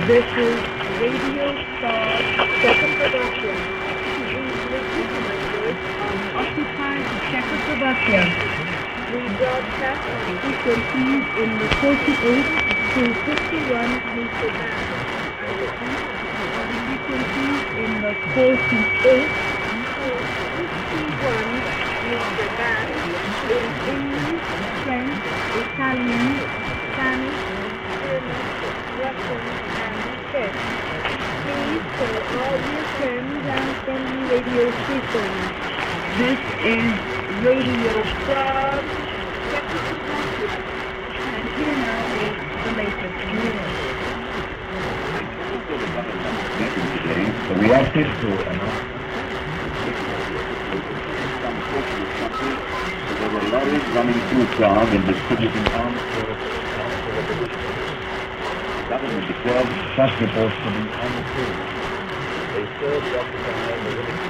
This is Radio Star Czechoslovakia. Occupied Czechoslovakia. We broadcast on frequencies in the 48 to 51 meter band. On frequencies in the 48 to 51 meter band in English, French, Italian, Spanish, German, Russian, and Czech. Please tell all your friends and friendly radio stations. This is Radio Frog Czechoslovakia. And here now is the latest news. Today, we are set to announce there were lorries running through Prague and distributing arms for the government declared such reports to be untrue. They served the